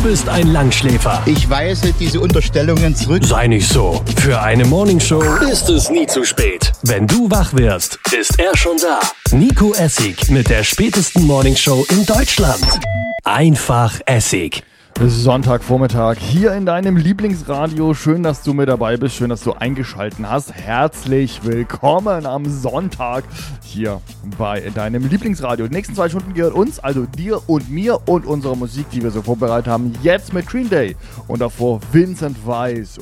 bist ein Langschläfer. Ich weise diese Unterstellungen zurück. Sei nicht so. Für eine Morningshow ist es nie zu spät. Wenn du wach wirst, ist er schon da. Nico Essig mit der spätesten Morningshow in Deutschland. Einfach Essig. Sonntagvormittag hier in deinem Lieblingsradio. Schön, dass du mit dabei bist. Schön, dass du eingeschalten hast. Herzlich willkommen am Sonntag hier bei deinem Lieblingsradio. Die nächsten 2 Stunden gehört uns, also dir und mir und unserer Musik, die wir so vorbereitet haben. Jetzt mit Green Day und davor Vincent Weiss